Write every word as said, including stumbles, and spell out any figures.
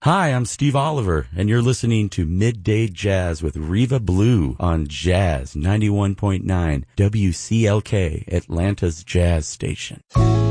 Hi, I'm Steve Oliver, and you're listening to Midday Jazz with Riva Blue on Jazz ninety-one point nine W C L K, Atlanta's Jazz Station.